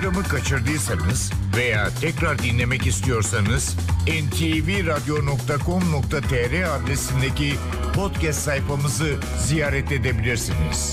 programı kaçırdıysanız veya tekrar dinlemek istiyorsanız ntvradio.com.tr adresindeki podcast sayfamızı ziyaret edebilirsiniz.